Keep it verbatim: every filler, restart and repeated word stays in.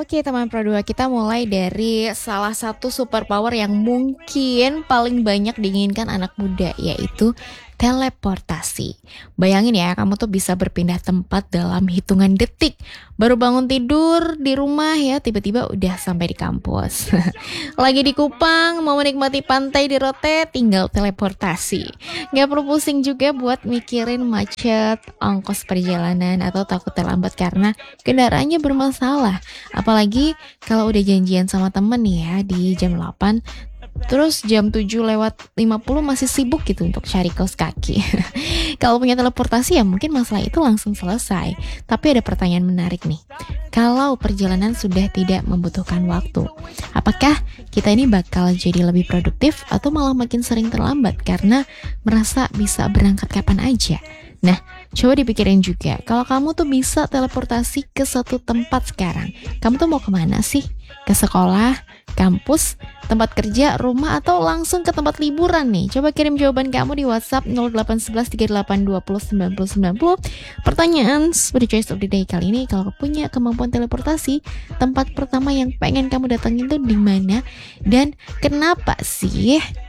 Oke teman Pro dua, kita mulai dari salah satu superpower yang mungkin paling banyak diinginkan anak muda, yaitu teleportasi. Bayangin ya, kamu tuh bisa berpindah tempat dalam hitungan detik. Baru bangun tidur di rumah ya, tiba-tiba udah sampai di kampus. Lagi di Kupang, mau menikmati pantai di Rote, tinggal teleportasi. Gak perlu pusing juga buat mikirin macet, ongkos perjalanan, atau takut terlambat karena kendaraannya bermasalah. Apalagi kalau udah janjian sama temen nih ya di jam delapan, terus jam tujuh lewat lima puluh masih sibuk gitu untuk cari kaos kaki. Kalau punya teleportasi ya mungkin masalah itu langsung selesai. Tapi ada pertanyaan menarik nih. Kalau perjalanan sudah tidak membutuhkan waktu, apakah kita ini bakal jadi lebih produktif atau malah makin sering terlambat karena merasa bisa berangkat kapan aja? Nah, coba dipikirin juga, kalau kamu tuh bisa teleportasi ke satu tempat sekarang, kamu tuh mau kemana sih? Ke sekolah, kampus, tempat kerja, rumah, atau langsung ke tempat liburan nih? Coba kirim jawaban kamu di WhatsApp nol delapan satu satu tiga delapan dua nol sembilan nol sembilan nol. Pertanyaan seperti choice of the day kali ini, kalau punya kemampuan teleportasi, tempat pertama yang pengen kamu datangin tuh di mana dan kenapa sih?